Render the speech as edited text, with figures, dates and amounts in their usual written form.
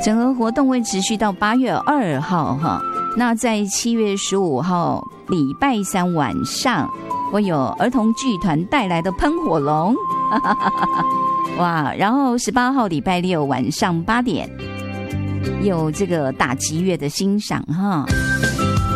整个活动会持续到8月2号哈。那在7月15号礼拜三晚上，会有儿童剧团带来的喷火龙，哇！然后18号礼拜六晚上8点，有这个打击乐的欣赏哈。